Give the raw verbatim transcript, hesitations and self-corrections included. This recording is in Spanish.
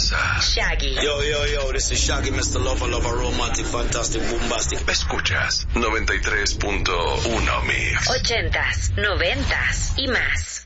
casa. Shaggy. Yo, yo, yo, this is Shaggy, mister Lover, Lover, Romantic, Fantastic, Bombastic. Escuchas noventa y tres punto uno Mix. Ochentas, noventas y más.